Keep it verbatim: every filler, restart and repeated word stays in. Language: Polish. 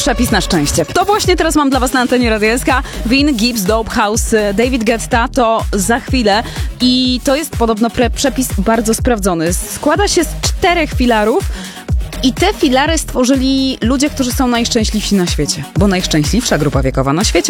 przepis na szczęście. To właśnie teraz mam dla was na antenie Radia S K. Vin, Gibbs, Dope House, David Guetta, to za chwilę. I to jest podobno pre- przepis bardzo sprawdzony. Składa się z czterech filarów. I te filary stworzyli ludzie, którzy są najszczęśliwsi na świecie. Bo najszczęśliwsza grupa wiekowa na świecie